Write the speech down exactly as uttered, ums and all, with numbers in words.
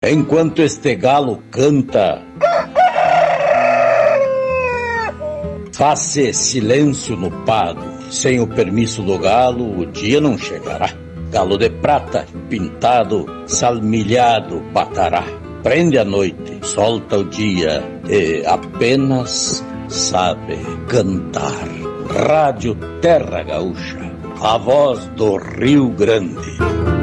Enquanto este galo canta, faz-se silêncio no pago. Sem o permisso do galo, o dia não chegará. Galo de prata, pintado, salmilhado, batará. Prende a noite, solta o dia e apenas sabe cantar. Rádio Terra Gaúcha, a voz do Rio Grande.